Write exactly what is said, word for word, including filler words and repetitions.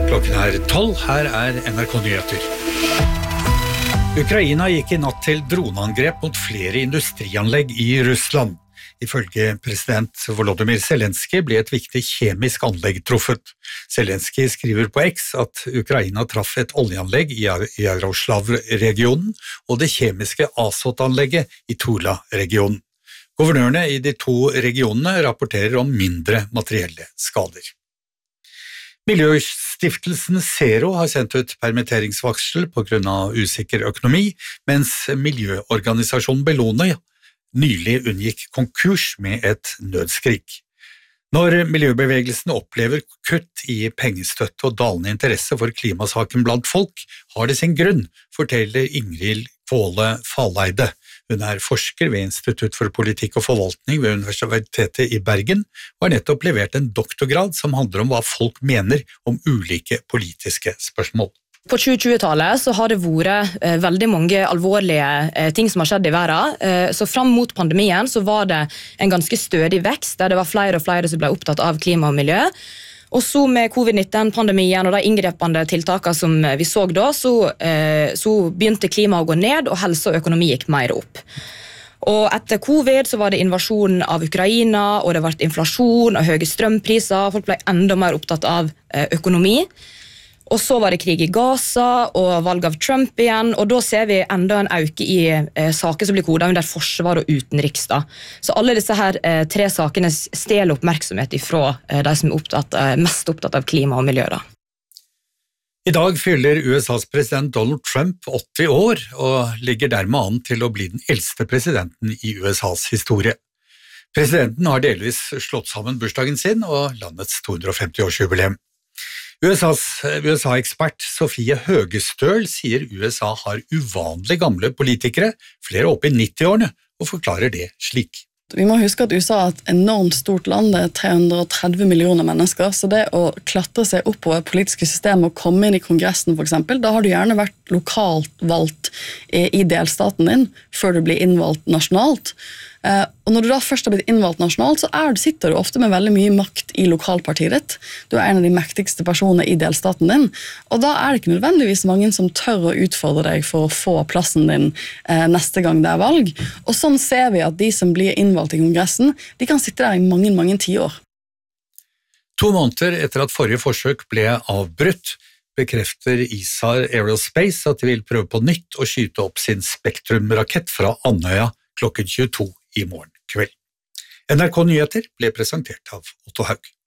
Klokken er tolv, her er N R K Nyheter. Ukraina gikk i natt til droneangrep mot flere industrianlegg i Russland. Ifølge president Volodymyr Zelenskyj ble et viktig kjemisk anlegg truffet. Zelenskyj skriver på X at Ukraina traff et oljeanlegg i Yaroslav-regionen og det kjemiske Azot-anlegget i Tula-regionen. Guvernørene i de to regionene rapporterer om mindre materielle skader. Miljøstiftelsen Zero har sendt ut permitteringsvarsel på grunn av usikker økonomi, mens miljøorganisasjonen Bellona nylig unngikk konkurs med et nødskrik. Når miljøbevegelsen opplever kutt i pengestøtte og dalende interesse for klimasaken blant folk, har det sin grunn, forteller Ingrid Kvåle Faleide. Hun er forsker ved Institutt for politikk og forvaltning ved Universitetet i Bergen, og har nettopp levert en doktorgrad som handler om hva folk mener om ulike politiske spørsmål. På tjue-tjue-tallet så har det vært eh, veldig mange alvorlige eh, ting som har skjedd i verden. Eh, så fram mot pandemien så var det en ganske stødig vekst, der det var flere og flere som ble opptatt av klima og miljø. Og så med covid nitten-pandemien og de inngrepende tiltakene som vi så da, så, eh, så begynte klima å gå ned, og helse og økonomi gikk mer opp. Og etter covid så var det invasjonen av Ukraina, og det ble inflasjon og høye strømpriser, folk ble enda mer opptatt av eh, økonomi. Og så var det krig i Gaza og valg av Trump igjen, og da ser vi enda en øke i eh, saker som blir kodet under forsvar og utenriks. Da. Så alle disse her eh, tre sakene stjeler oppmerksomhet ifra eh, de som er opptatt, eh, mest opptatt av klima og miljø. Da. I dag fyller U S A's president Donald Trump åtti år, og ligger dermed an til å bli den eldste presidenten i U S A's historie. Presidenten har delvis slått sammen bursdagen sin og landets to hundre og femti-årsjubileum. U S A's U S A-ekspert Sofie Høgestøl sier U S A har uvanlig gamle politikere, flere oppe i nitti-årene, og forklarer det slik. Vi må huske at U S A er et enormt stort land, det er tre hundre og tretti millioner mennesker, så det å klatre seg opp på et politiske system og komme inn i kongressen for eksempel, da har du gjerne vært lokalt valgt i delstaten din, før du blir innvalgt nasjonalt. Og når du da først har blitt innvalgt nasjonalt, så er, sitter du ofte med veldig mye makt i lokalpartiet ditt. Du er en av de mektigste personene i delstaten din, og da er det ikke nødvendigvis mange som tør å utfordre deg for å få plassen din eh, neste gang det er valg. Og sånn ser vi at de som blir innvalgt i kongressen, de kan sitte der i mange, mange tiår. To måneder etter at forrige forsøk ble avbrutt, bekrefter E S A Aerospace at de vil prøve på nytt å skyte opp sin Spektrum-rakett fra Andøya klokken tjueto i morgen kveld. N R K Nyheter ble presentert av Otto Haug.